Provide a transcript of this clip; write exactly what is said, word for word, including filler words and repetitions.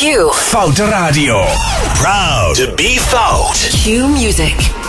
Q. Foute Radio. Proud to be Fout. Q Music.